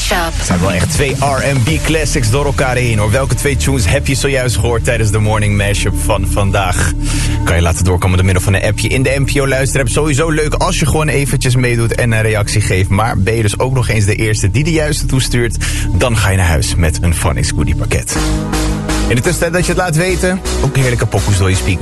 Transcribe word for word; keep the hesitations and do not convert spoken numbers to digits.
Mashup. Het zijn wel echt twee R en B classics door elkaar heen hoor. Welke twee tunes heb je zojuist gehoord tijdens de morning mashup van vandaag? Kan je laten doorkomen door middel van een appje in de N P O luisterapp. Sowieso leuk als je gewoon eventjes meedoet en een reactie geeft. Maar ben je dus ook nog eens de eerste die de juiste toestuurt, dan ga je naar huis met een Phonics goodie pakket. In de tussentijd dat je het laat weten, ook heerlijke pokoes door je speaker.